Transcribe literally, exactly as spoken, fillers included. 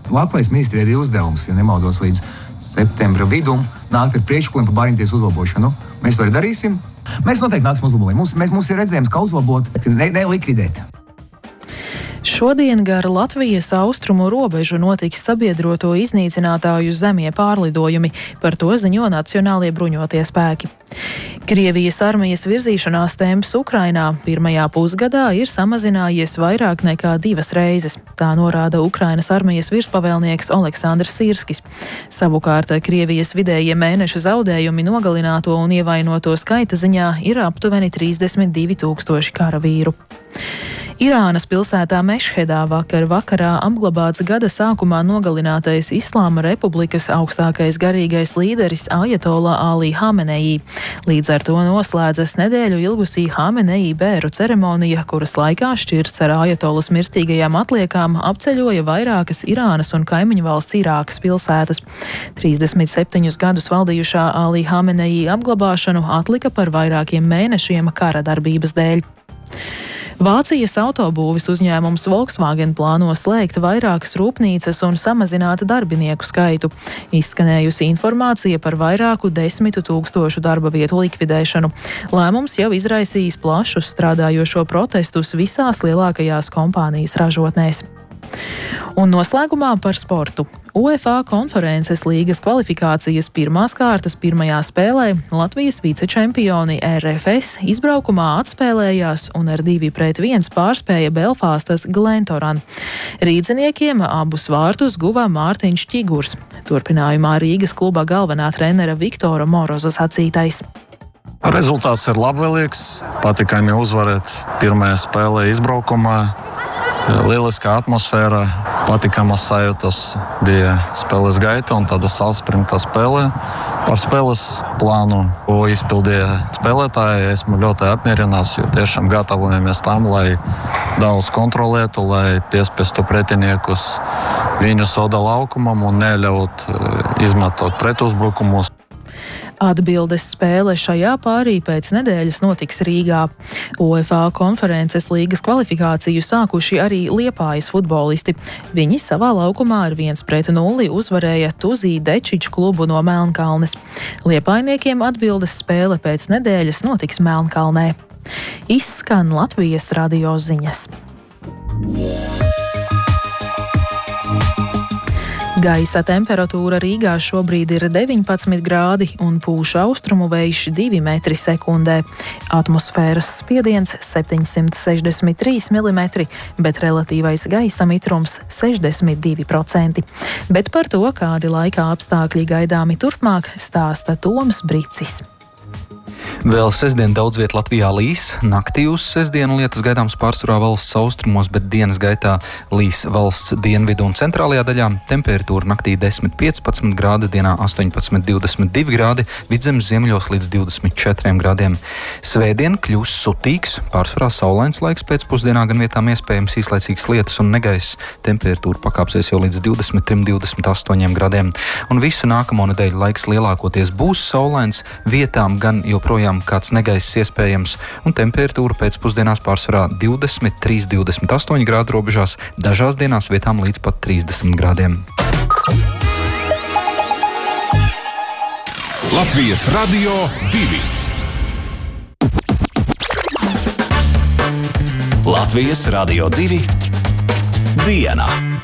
Labklājības ministrijai ir uzdevums, ja nemaldos, līdz septembra vidum nākt ar priekšlikumiem par bāriņties uzlabošanu. Mēs to arī darīsim. Mēs noteikti nāksim uzlabojumi. Mums, mēs, mums ir redzējums, kā uzlabot, ne, nelikvidēt. Šodien gar Latvijas austrumu robežu notiks sabiedroto iznīcinātāju zemie pārlidojumi. Par to ziņo Nacionālie bruņotie spēki. Krievijas armijas virzīšanās temps Ukrainā pirmajā pusgadā ir samazinājies vairāk nekā divas reizes. Tā norāda Ukrainas armijas virspavēlnieks Oleksandrs Sirskis. Savukārt Krievijas vidējie mēneša zaudējumi nogalināto un ievainoto skaita ziņā ir aptuveni trīsdesmit divi tūkstoši karavīru. Irānas pilsētā Mešhedā vakar vakarā apglabāts gada sākumā nogalinātais Islāma Republikas augstākais garīgais līderis Ajatola Ali Hamenei. Līdz ar to noslēdzas nedēļu ilgusī Hamenei bēru ceremonija, kuras laikā šķirts ar Ajatolas mirstīgajām atliekām apceļoja vairākas Irānas un kaimiņu valsts Irākas pilsētas. trīsdesmit septiņus gadus valdījušā Ali Hamenei apglabāšanu atlika par vairākiem mēnešiem kara darbības dēļ. Vācijas autobūves uzņēmums Volkswagen plāno slēgt vairākas rūpnīcas un samazināt darbinieku skaitu. Izskanējusi informācija par vairāku desmitu tūkstošu darba vietu likvidēšanu. Lēmums jau izraisījis plašus strādājošo protestus visās lielākajās kompānijas ražotnēs. Un noslēgumā par sportu. UEFA konferences līgas kvalifikācijas pirmās kārtas pirmajā spēlē Latvijas vicečempioni R F S izbraukumā atspēlējās un ar divi pret viens pārspēja Belfastas Glentoran. Rīdziniekiem abus vārtus guva Mārtiņš Ķigurs. Turpinājumā Rīgas kluba galvenā trenera Viktora Moroza sacītais. Rezultāts ir labvēlīgs. Patīkami uzvarēt pirmajā spēlē izbraukumā. Lieliskā atmosfēra, patīkamas sajūtas bija spēles gaita un tāda salspringta spēle. Par spēles plānu, ko izpildīja spēlētāji, esmu ļoti apmierināts, jo tiešām gatavojamies tam, lai daudz kontrolētu, lai piespistu pretiniekus viņu soda laukumam un neļaut izmantot pretuzbrukumus. Atbildes spēle šajā pārī pēc nedēļas notiks Rīgā. UEFA konferences līgas kvalifikāciju sākuši arī Liepājas futbolisti. Viņi savā laukumā ar viens pret nulli uzvarēja Tuzī Dečiču klubu no Melnkalnes. Liepājniekiem atbildes spēle pēc nedēļas notiks Melnkalnē. Izskan Latvijas radio ziņas. Gaisa temperatūra Rīgā šobrīd ir deviņpadsmit grādi un pūš austrumu vējš divi metri sekundē. Atmosfēras spiediens septiņsimt sešdesmit trīs milimetri, bet relatīvais gaisa mitrums sešdesmit divi procenti. Bet par to, kādi laika apstākļi gaidāmi turpmāk, stāsta Toms Bricis. Vēl sestdien daudz viet Latvijā līs. Naktī uz sestdienu lietus gaidāms pārsvarā valsts austrumos, bet dienas gaitā līs valsts dienvidu un centrālajā daļā. Temperatūra naktī desmit piecpadsmit grādi, dienā astoņpadsmit divdesmit divi grādi, vidzemes ziemeļos līdz divdesmit četriem grādiem. Svētdien kļūs sutīgs, pārsvarā saulains laiks pēcpusdienā, gan vietām iespējams īslaicīgs lietus un negaiss. Temperatūra pakāpsies jau līdz divdesmit trim līdz divdesmit astoņiem grādiem. Un visu nākamo nedēļu laiks lielākoties būs saulains, vietām gan joprojām kāds negaiss iespējams, un temperatūra pēcpusdienās pārsvarā divdesmit trīs līdz divdesmit astoņi grādu robežās, dažās dienās vietām līdz pat trīsdesmit grādiem. Latvijas radio divi. Latvijas radio divi diena.